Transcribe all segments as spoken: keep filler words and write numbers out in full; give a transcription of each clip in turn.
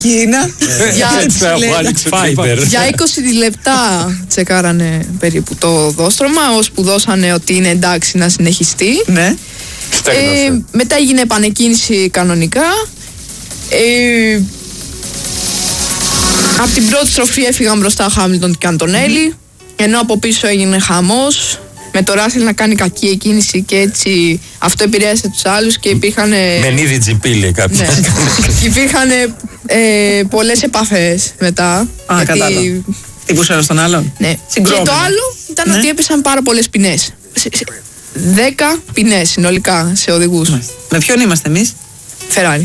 Κίνα. Για είκοσι λεπτά τσεκάρανε περίπου το δόστρωμα, ώσπου δώσανε ότι είναι εντάξει να συνεχιστεί. Ναι. Ε, μετά έγινε επανεκκίνηση κανονικά. Ε, από την πρώτη στροφή έφυγαν μπροστά ο Χάμιλτον και Αντωνέλη, ενώ από πίσω έγινε χαμός με το Ράσελ να κάνει κακή εκκίνηση και έτσι αυτό επηρέασε τους άλλους και υπήρχαν... Μενίδη τζιπί λέει κάποιος. Ναι. Υπήρχαν ε, πολλές επαφές μετά. Α, γιατί... κατάλαβα. Τύπους ένας τον άλλον. Ναι. Και το άλλο ήταν ναι. ότι έπεσαν πάρα πολλές ποινές. Δέκα ποινές συνολικά σε οδηγούς. Με ποιον είμαστε εμείς? Φεράρι.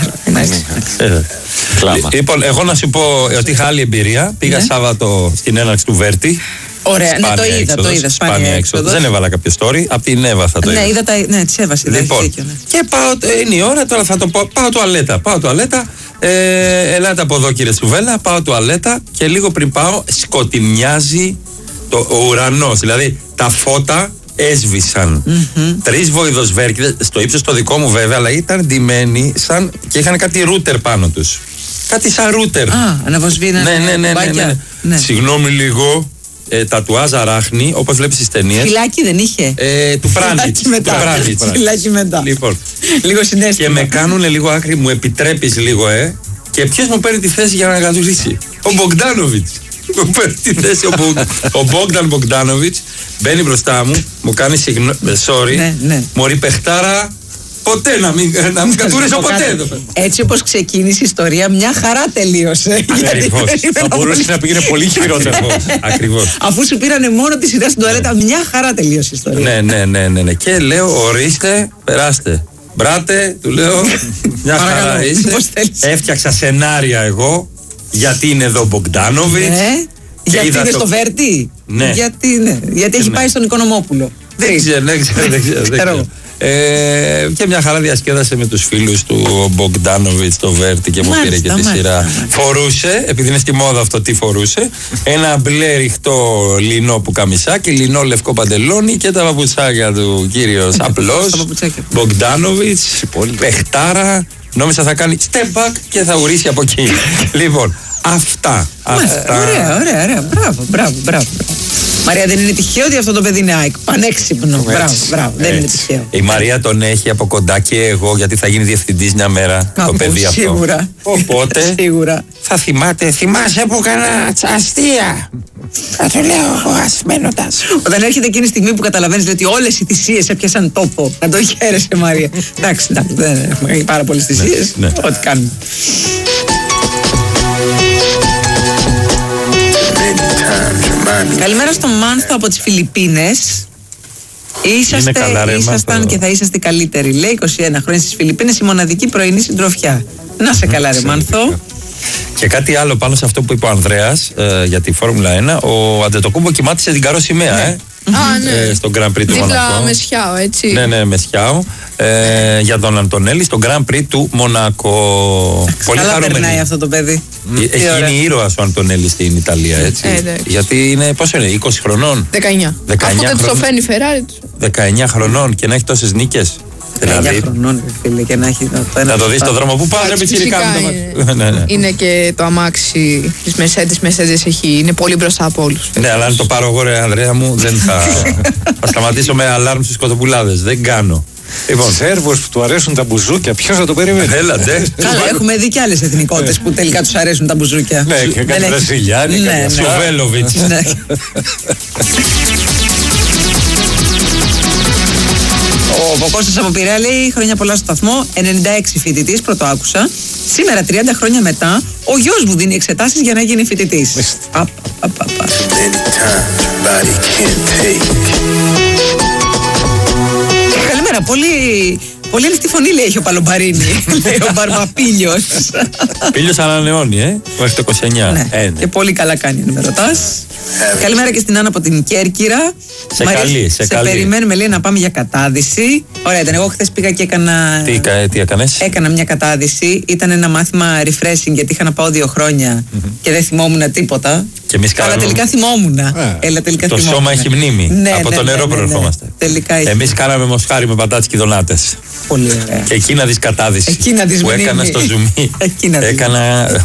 Λοιπόν, εγώ να σου πω ότι είχα άλλη εμπειρία. Πήγα Σάββατο στην έναρξη του Βέρτη. Ωραία, ναι, το είδα, το είδα. Σπάνια έξοδος. Δεν έβαλα κάποιο story. Από την Εύα θα το είδα. Ναι, είδα τα. Ναι, τη Εύα. Λοιπόν, και πάω. Είναι η ώρα, τώρα θα το πω. Πάω τουαλέτα. Πάω τουαλέτα. Ε, ελάτε από εδώ, κύριε Σουβέλα. Πάω τουαλέτα και λίγο πριν πάω, σκοτεινιάζει το, ο ουρανός. Δηλαδή τα φώτα έσβησαν. Mm-hmm. Τρεις βοηδοσβέρκηδες, στο ύψος το δικό μου βέβαια, αλλά ήταν ντυμένοι σαν και είχαν κάτι ρούτερ πάνω τους. Κάτι σαν ρούτερ. Α, αναβοσβήνανε. Ναι, ναι, ναι, ναι, ναι, ναι. ναι. Συγγνώμη λίγο. Ε, τατουάζ αράχνη, όπως βλέπεις στις ταινίες. Φυλάκι δεν είχε. Ε, του Πράντιτς. Φυλάκι μετά. Λοιπόν, λίγο συνέστημα. Και με κάνουν λίγο άκρη, μου επιτρέπεις λίγο, ε. Και ποιος μου παίρνει τη θέση για να κατουρίσει? Ο Μπογκντάνοβιτς. Μου παίρνει τη θέση ο, Μπο, ο Μπόγκταν Μπογκντάνοβιτς. Μπαίνει μπροστά μου, μου κάνει συγγνώμη. Sorry. Ναι, ναι. Μωρή παιχτάρα. Ποτέ να μην, να μην κατουρίσω ποτέ εδώ. Έτσι όπως ξεκίνησε η ιστορία, μια χαρά τελείωσε. Ακριβώς. Θα μπορούσε να πήγαινε πολύ χειρότερο. Ακριβώς. Αφού σου πήρανε μόνο τη σειρά στην τουαλέτα, μια χαρά τελείωσε η ιστορία. Ναι, ναι, ναι, ναι, ναι. Και λέω, ορίστε, περάστε. Μπράτε, του λέω, μια χαρά είσαι. Έφτιαξα σενάρια εγώ, γιατί είναι εδώ ο Μπογκντάνοβιτς. Γιατί είναι στο Βέρτη. Ναι. Γιατί έχει πάει στον Οικονομόπουλο. Δεν ξέρω, δεν ξέρω. Ε, και μια χαρά διασκέδασε με τους φίλους του ο Μπογκντάνοβιτς το Βέρτη και μου πήρε και τη σειρά. Φορούσε, επειδή είναι στη μόδα αυτό τι φορούσε, ένα μπλε ρηχτό λινό πουκαμισάκι, λινό λευκό παντελόνι και τα παπουτσάκια του κύριος απλός Μπογκντάνοβιτς, παιχτάρα. Νόμιζα θα κάνει step back και θα ουρήσει από εκεί. Λοιπόν, αυτά. αυτά. Ωραία, ωραία, ωραία. Μπράβο, μπράβο, μπράβο. Μαρία, δεν είναι τυχαίο ότι αυτό το παιδί είναι ΑΕΚ? Πανέξυπνο. Μπράβο, μπράβο. Δεν είναι τυχαίο. Η Μαρία τον έχει από κοντά και εγώ, γιατί θα γίνει διευθυντής μια μέρα. Κάπου, το παιδί αυτό. Σίγουρα. Οπότε σίγουρα. Θα θυμάται, θυμάσαι που έκανα αστεία. Θα το λέω εγώ ασμένοντας. Όταν έρχεται εκείνη η στιγμή που καταλαβαίνεις ότι όλες οι θυσίες έπιασαν τόπο, να το χαίρεσαι, Μαρία. Εντάξει, εντάξει, δεν έχουμε πάρα πολλές θυσίες. Ό,τι κάνουμε. Καλημέρα στον Μάνθο από τις Φιλιππίνες. Είσαστε, καλά, ήσασταν και θα είσαστε καλύτεροι. Λέει είκοσι ένα χρόνια στις Φιλιππίνες, η μοναδική πρωινή συντροφιά. Να σε καλά, ρε Μάνθο. Και κάτι άλλο πάνω σε αυτό που είπε ο Ανδρέας ε, για τη Φόρμουλα ένα. Ο Αντετοκούμπο κοιμάτισε την καρό σημαία, ναι. ε. Α, ναι. ε, στον Grand Prix του Μονακό. Δίπλα Μεσιάο, έτσι. Ναι, ναι, Μεσιάο. Ε, για τον Αντωνέλη στον Grand Prix του Μονακό. Πολύ καλά χαρούμενη. Περνάει αυτό το παιδί. Έχει γίνει ήρωας ο Αντωνέλη στην Ιταλία, έτσι. Ε, γιατί είναι, πόσο είναι, είκοσι χρονών. δεκαεννιά. Αφού δεν τους οφαίνει η Φεράρι τους. δεκαεννιά χρονών και να έχει τόσες νίκες. Δηλαδή, χρονών, φίλε, και να έχει το να το δεις στον δρόμο που πάει, πιτσιρικά είναι, είναι και το αμάξι της Mercedes, Mercedes έχει, είναι πολύ μπροστά από όλους. Ναι, αλλά αν το πάρω εγώ, ρε Ανδρέα μου, δεν θα, θα σταματήσω με αλάρμ στους κοτοπουλάδες. Δεν κάνω. Λοιπόν, Σέρβος που του αρέσουν τα μπουζούκια, ποιος θα το περιμένει? Έλατε. Καλά, έχουμε δει και άλλες εθνικότητες που τελικά τους αρέσουν τα μπουζούκια. Ναι, και κάτι Βραζιλιάνοι, κάτι Σουβέλοβιτς. Ο Κώστας από Πειραιά λέει χρόνια πολλά στο σταθμό, ενενήντα έξι φοιτητής, πρώτο άκουσα. Σήμερα τριάντα χρόνια μετά, ο γιος μου δίνει εξετάσεις για να γίνει φοιτητής. Καλημέρα, πολύ... Πολύ ανοιχτή φωνή λέει έχει ο Παλομπαρίνη, λέει ο Μπαρμπαπίλιος. Πίλιος ανανεώνει, ε, μέχρι το είκοσι εννιά. Ναι. Ε, ναι. Και πολύ καλά κάνει αν με ρωτάς. Καλημέρα και στην Άννα από την Κέρκυρα. Σε Μαρία, καλή, σε, σε καλή. περιμένουμε λέει να πάμε για κατάδυση. Ωραία ήταν, εγώ χθες πήγα και έκανα... Τι, τι έκανες? Έκανα μια κατάδυση, ήταν ένα μάθημα refreshing γιατί είχα να πάω δύο χρόνια mm-hmm. και δεν θυμόμουν τίποτα. Και εμείς κάναμε... Αλλά τελικά θυμόμουν. Έλα, τελικά το θυμόμουν. σώμα έχει μνήμη. Ναι, από ναι, το νερό ναι, ναι, προερχόμαστε. Ναι. Εμείς κάναμε μοσχάρι με πατάτες και δονάτες. Πολύ ωραία. Και εκείνα της κατάδυση εκείνα της που μνήμη. Έκανα στο ζουμί. Έκανα